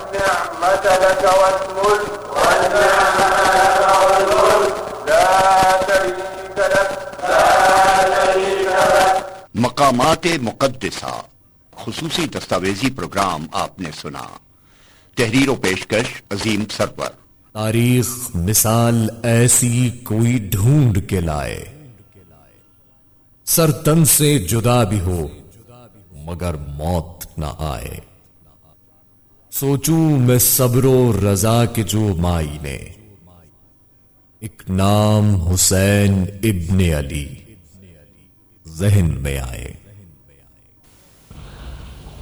والنعمة لك والملك لا شريك لك मकामात मुक़द्दसा खुसूसी दस्तावेजी प्रोग्राम आपने सुना। तहरीर व पेशकश अजीम सरवर। तारीख मिसाल ऐसी कोई ढूंढ के लाए, सर तन से जुदा भी हो मगर मौत न आए। सोचूं मैं सब्रो रजा के जो माई ने, एक नाम हुसैन इब्ने अली जहन में आए।